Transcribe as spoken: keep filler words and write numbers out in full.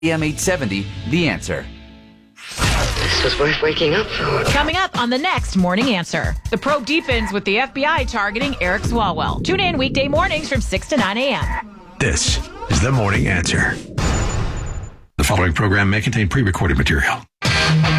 A M eight seventy, The Answer. This was worth waking up for. Coming up on the next Morning Answer. The probe deepens with the F B I targeting Eric Swalwell. Tune in weekday mornings from six to nine a.m. This is The Morning Answer. The following program may contain pre-recorded material.